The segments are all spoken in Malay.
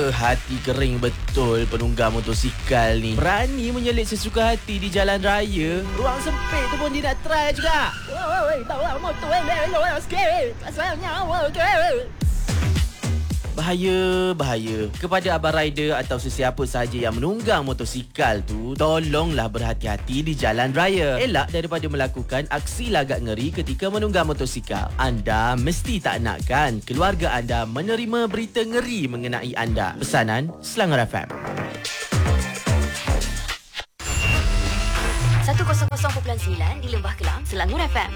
hati kering betul penunggang motosikal ni. Berani menyelit sesuka hati di jalan raya. Ruang sempit tu pun dia nak try juga. Bawa motor elok sikit. Pasal nyawa ke. Bahaya. Kepada abang rider atau sesiapa sahaja yang menunggang motosikal tu, tolonglah berhati-hati di jalan raya. Elak daripada melakukan aksi lagak ngeri ketika menunggang motosikal. Anda mesti tak nakkan keluarga anda menerima berita ngeri mengenai anda. Pesanan Selangor FM. 100.9 di Lembah Kelang, Selangor FM.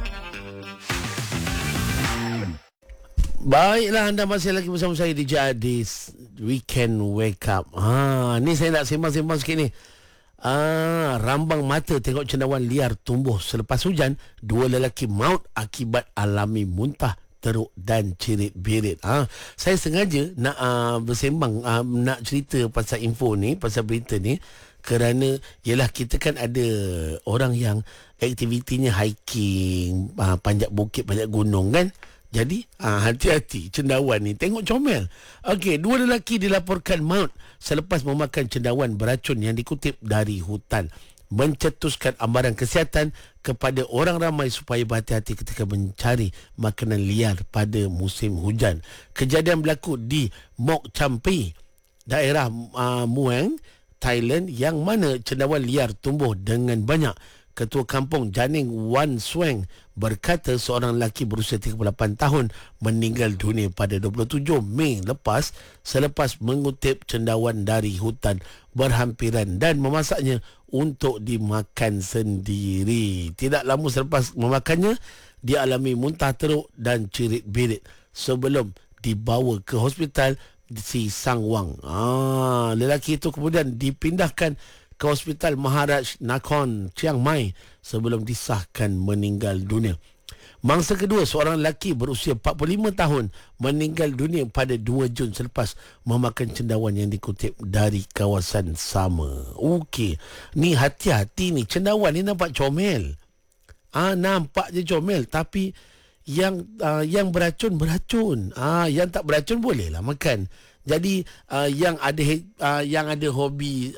Baiklah, anda masih lagi bersama saya di Jadis Weekend Wake Up. Ni saya nak sembang-sembang sikit ni. Rambang mata tengok cendawan liar tumbuh selepas hujan. 2 lelaki maut akibat alami muntah, teruk dan cirit-birit. Saya sengaja nak bersembang, nak cerita pasal info ni, pasal berita ni, kerana ialah kita kan ada orang yang aktivitinya hiking, panjat bukit, panjat gunung kan. Jadi hati-hati cendawan ni, tengok comel. Okey, 2 lelaki dilaporkan maut selepas memakan cendawan beracun yang dikutip dari hutan, mencetuskan amaran kesihatan kepada orang ramai supaya berhati-hati ketika mencari makanan liar pada musim hujan. Kejadian berlaku di Mok Champi, daerah Muang, Thailand, yang mana cendawan liar tumbuh dengan banyak. Ketua Kampung Janing Wan Sweng berkata seorang lelaki berusia 38 tahun meninggal dunia pada 27 Mei lepas selepas mengutip cendawan dari hutan berhampiran dan memasaknya untuk dimakan sendiri. Tidak lama selepas memakannya, dia alami muntah teruk dan cirit-birit sebelum dibawa ke hospital si Sangwang. Lelaki itu kemudian dipindahkan ke Hospital Maharaj Nakhon Chiang Mai sebelum disahkan meninggal dunia. Mangsa kedua, seorang lelaki berusia 45 tahun meninggal dunia pada 2 Jun selepas memakan cendawan yang dikutip dari kawasan sama. Okey, ni hati-hati ni, cendawan ni nampak comel. Nampak je comel, tapi yang beracun. Yang tak beracun bolehlah makan. Jadi yang ada hobi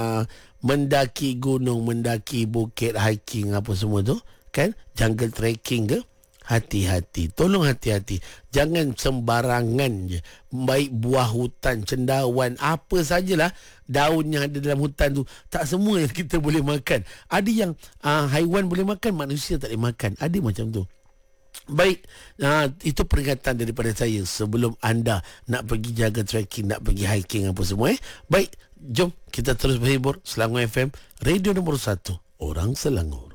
mendaki gunung, mendaki bukit, hiking apa semua tu kan, jungle trekking ke, hati-hati, tolong hati-hati. Jangan sembarangan je. Baik buah hutan, cendawan, apa sajalah daun yang ada dalam hutan tu, tak semua yang kita boleh makan. Ada yang haiwan boleh makan, manusia tak boleh makan. Ada macam tu. Baik, itu peringatan daripada saya sebelum anda nak pergi jaga trekking, nak pergi hiking apa semua. Baik, jom kita terus berhibur. Selangor FM, radio nombor 1 orang Selangor.